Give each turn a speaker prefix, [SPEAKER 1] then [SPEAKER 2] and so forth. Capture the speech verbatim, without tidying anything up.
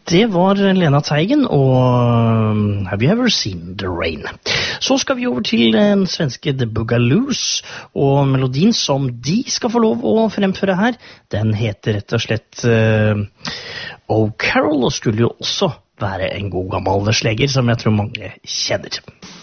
[SPEAKER 1] Det var Lena Teigen og Have You Ever Seen The Rain? Så skal vi over til den svenske The Boogaloos, og melodien som de skal få lov å fremføre her, den heter rett og slett uh, Oh Carol, og skulle jo også være en god gammel sleger som jeg tror mange kjenner.